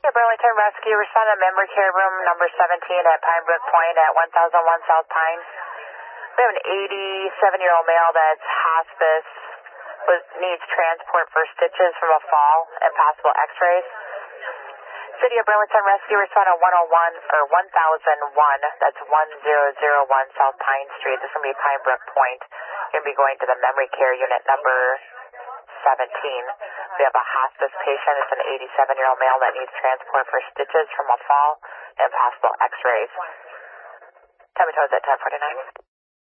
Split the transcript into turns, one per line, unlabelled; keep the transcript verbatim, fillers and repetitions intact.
Yeah, Burlington Rescue, respond to memory care room number seventeen at Pinebrook Point at one thousand one South Pine. We have an eighty-seven-year-old male that's hospice, was, needs transport for stitches from a fall and possible x-rays. City of Burlington Rescue, respond to one oh one, or one thousand one, that's one thousand one South Pine Street. This is going to be Pinebrook Point. You're going to be going to the memory care unit number seventeen. We have a hospice patient. It's an eighty-seven-year-old male that needs transport for stitches from a fall and possible x-rays. Time of toes at ten forty-nine.